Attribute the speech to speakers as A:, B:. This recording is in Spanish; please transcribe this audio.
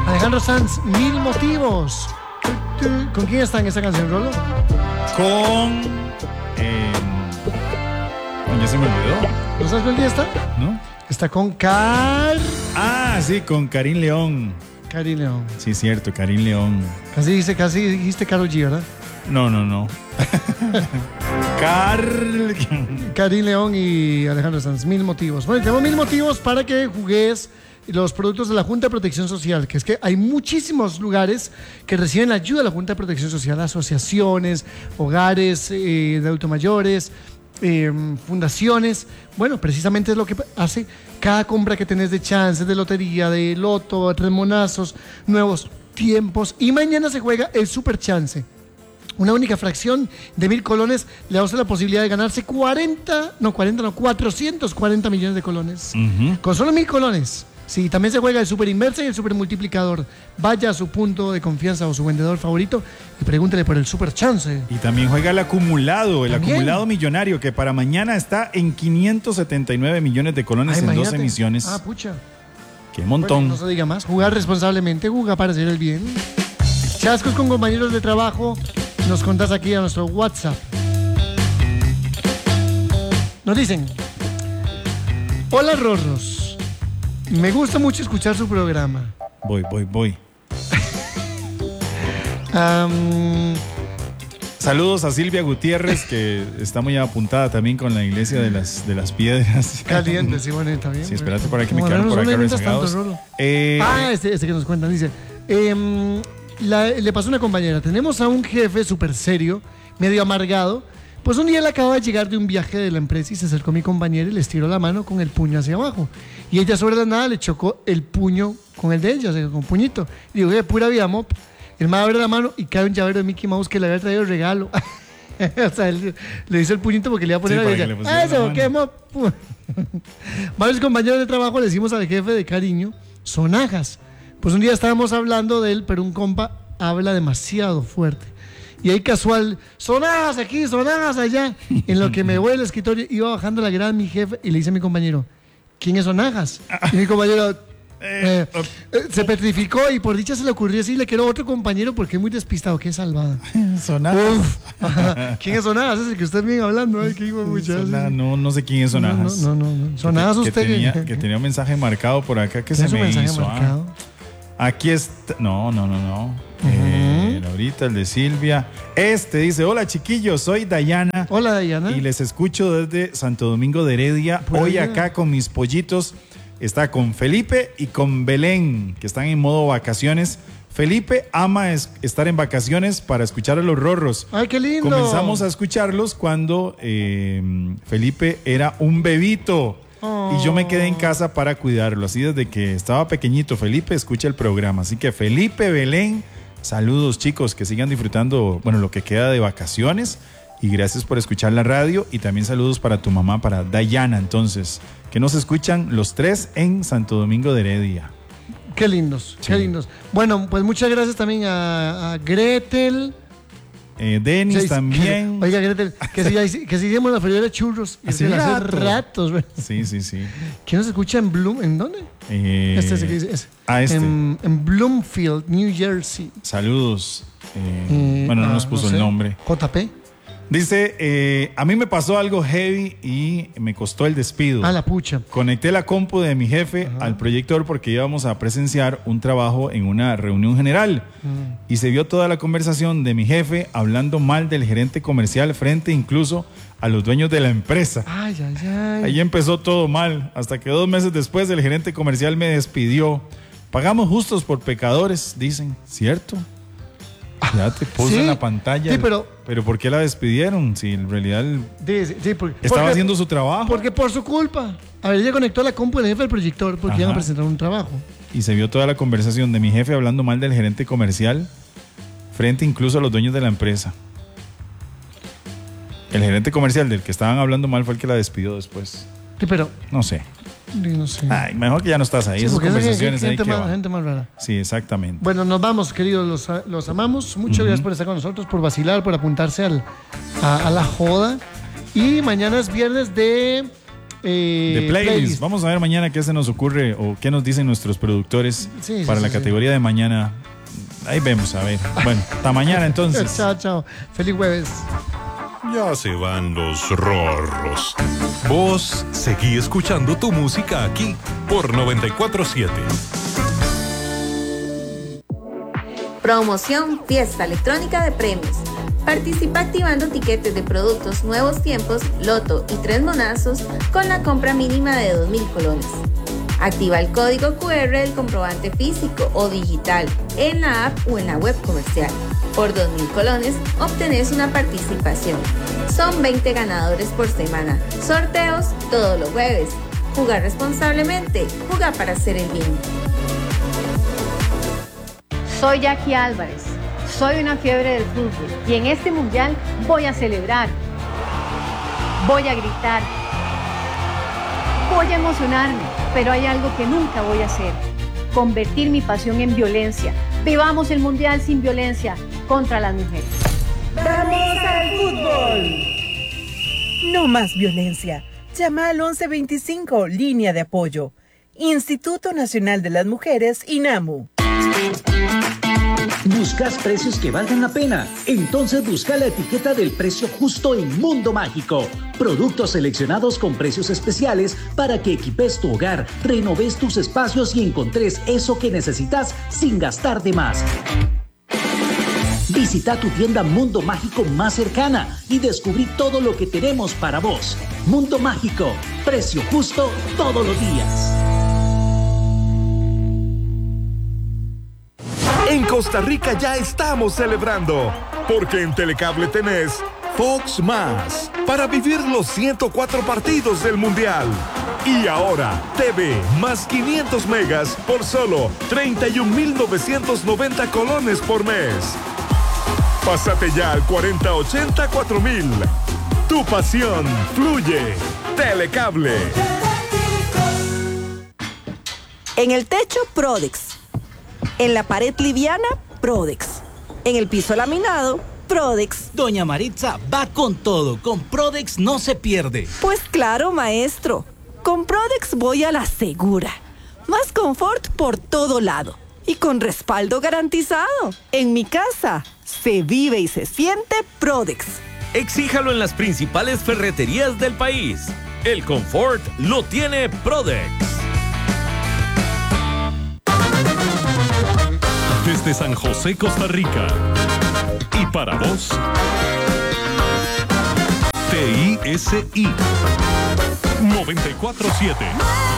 A: Alejandro Sanz, Mil Motivos. ¿Con quién está en esa canción, Rolo?
B: Con... ya se me olvidó.
A: ¿No sabes con quién está?
B: ¿No?
A: Está con
B: sí, con Karim León.
A: Karim León.
B: Sí, cierto, Karim León.
A: Casi dijiste Karol G, ¿verdad?
B: No.
A: Karim León y Alejandro Sanz, Mil Motivos. Bueno, tenemos 1000 motivos para que jugues los productos de la Junta de Protección Social, que es que hay muchísimos lugares que reciben ayuda de la Junta de Protección Social, asociaciones, hogares de adultos mayores, fundaciones. Bueno, precisamente es lo que hace cada compra que tenés de chances, de lotería, de loto, 3 monazos, nuevos tiempos. Y mañana se juega el Super Chance. Una única fracción de 1000 colones le da a usted la posibilidad de ganarse 440 millones de colones. Con solo 1000 colones. Sí, también se juega el Super Inversa y el Super Multiplicador. Vaya a su punto de confianza o su vendedor favorito y pregúntele por el Super Chance.
B: Y también juega el acumulado millonario, que para mañana está en 579 millones de colones en imagínate. 2 emisiones.
A: Pucha.
B: Qué montón.
A: Bueno, no se diga más. Jugar responsablemente, jugar para hacer el bien. Chascos con compañeros de trabajo. Nos contás aquí a nuestro WhatsApp. Nos dicen: hola, Rorros. Me gusta mucho escuchar su programa.
B: Voy. Saludos a Silvia Gutiérrez, que está muy apuntada también con la iglesia de las piedras.
A: Caliente, sí, bueno, está bien.
B: Sí, espérate para que me quedaron por acá rezagados.
A: Este que nos cuentan, dice... le pasó a una compañera. Tenemos a un jefe súper serio, medio amargado. Pues un día él acaba de llegar de un viaje de la empresa y se acercó a mi compañera y le estiró la mano con el puño hacia abajo. Y ella sobre la nada le chocó el puño con el de ella, o sea, con puñito. Y digo, pura vida, mop. El man abre la mano y cae un llavero de Mickey Mouse que le había traído el regalo. O sea, él le hizo el puñito porque le iba a poner a ella. Eso, qué mop. Varios compañeros de trabajo le decimos al jefe de cariño, sonajas. Pues un día estábamos hablando de él, pero un compa habla demasiado fuerte. Y ahí casual, sonajas aquí, sonajas allá. En lo que me voy al escritorio, iba bajando la grada mi jefe y le dice a mi compañero, ¿quién es sonajas? Y mi compañero se petrificó y por dicha se le ocurrió decirle que era otro compañero porque es muy despistado. Qué salvada.
B: Sonajas.
A: ¿Quién es sonajas? Es el que usted viene hablando. Ay, qué
B: no sé quién es sonajas.
A: No. Sonajas usted.
B: Que tenía un mensaje marcado por acá que se me hizo. Aquí está. No. Ahorita el de Silvia. Dice: hola chiquillos, soy Dayana.
A: Hola Dayana.
B: Y les escucho desde Santo Domingo de Heredia. Hoy acá con mis pollitos. Está con Felipe y con Belén, que están en modo vacaciones. Felipe ama estar en vacaciones para escuchar a los Rorros.
A: ¡Ay, qué lindo!
B: Comenzamos a escucharlos cuando Felipe era un bebito. Y yo me quedé en casa para cuidarlo. Así desde que estaba pequeñito, Felipe escucha el programa. Así que Felipe, Belén, saludos chicos, que sigan disfrutando, lo que queda de vacaciones. Y gracias por escuchar la radio. Y también saludos para tu mamá, para Dayana, entonces, que nos escuchan los 3 en Santo Domingo de Heredia.
A: Qué lindos, sí. Qué lindos. Bueno, pues muchas gracias también a Gretel.
B: Denis también.
A: Oiga, Gretel, que si hicimos la feria de churros.
B: Hace
A: ratos.
B: Sí.
A: ¿Quién nos escucha en Bloom? ¿En dónde? En Bloomfield, New Jersey.
B: Saludos. No nos puso el nombre.
A: JP.
B: Dice, a mí me pasó algo heavy y me costó el despido.
A: La pucha.
B: Conecté la compu de mi jefe al proyector porque íbamos a presenciar un trabajo en una reunión general. Y se vio toda la conversación de mi jefe hablando mal del gerente comercial frente incluso a los dueños de la empresa.
A: Ay.
B: Ahí empezó todo mal, hasta que 2 meses después el gerente comercial me despidió. Pagamos justos por pecadores, dicen, ¿cierto? Ya te puse en la pantalla.
A: Sí, pero
B: ¿por qué la despidieron? Si en realidad estaba haciendo su trabajo.
A: Porque por su culpa. A ver, ella conectó la compu del jefe del proyector porque iban a presentar un trabajo.
B: Y se vio toda la conversación de mi jefe hablando mal del gerente comercial frente incluso a los dueños de la empresa. El gerente comercial del que estaban hablando mal fue el que la despidió después.
A: Sí, pero...
B: No sé.
A: Ay,
B: mejor que ya no estás ahí. Esas conversaciones ahí
A: gente más rara.
B: Sí, exactamente.
A: Bueno, nos vamos, queridos, los amamos. Muchas gracias por estar con nosotros, por vacilar, por apuntarse a la joda. Y mañana es viernes de
B: De playlist. Vamos a ver mañana qué se nos ocurre o qué nos dicen nuestros productores para la categoría de mañana. Ahí vemos, a ver. Bueno, hasta mañana entonces.
A: Chao. Feliz jueves.
C: Ya se van los rorros. Vos seguí escuchando tu música aquí por 94.7.
D: Promoción Fiesta Electrónica de Premios. Participa activando tiquetes de productos Nuevos Tiempos, Loto y 3 monazos con la compra mínima de 2.000 colones. Activa el código QR del comprobante físico o digital en la app o en la web comercial. Por 2.000 colones obtenés una participación. Son 20 ganadores por semana. Sorteos todos los jueves. Jugar responsablemente. Jugar para hacer el bien.
E: Soy Jackie Álvarez. Soy una fiebre del fútbol y en este mundial voy a celebrar. Voy a gritar. Voy a emocionarme, pero hay algo que nunca voy a hacer. Convertir mi pasión en violencia. Vivamos el mundial sin violencia contra las mujeres.
F: ¡Vamos al fútbol! No más violencia. Llama al 1125, línea de apoyo. Instituto Nacional de las Mujeres, INAMU.
G: ¿Buscas precios que valgan la pena? Entonces busca la etiqueta del precio justo en Mundo Mágico. Productos seleccionados con precios especiales para que equipes tu hogar, renoves tus espacios y encontres eso que necesitas sin gastar de más. Visita tu tienda Mundo Mágico más cercana y descubrí todo lo que tenemos para vos. Mundo Mágico, precio justo todos los días.
C: En Costa Rica ya estamos celebrando, porque en Telecable tenés Fox Más para vivir los 104 partidos del Mundial. Y ahora, TV más 500 megas por solo 31.990 colones por mes. Pásate ya al 4080-4000. Tu pasión fluye. Telecable.
H: En el techo, Prodex. En la pared liviana, Prodex. En el piso laminado, Prodex.
I: Doña Maritza va con todo. Con Prodex no se pierde.
H: Pues claro, maestro. Con Prodex voy a la segura. Más confort por todo lado. Y con respaldo garantizado. En mi casa, se vive y se siente Prodex.
J: Exíjalo en las principales ferreterías del país. El confort lo tiene Prodex.
C: Desde San José, Costa Rica. Y para vos, TISI 94.7.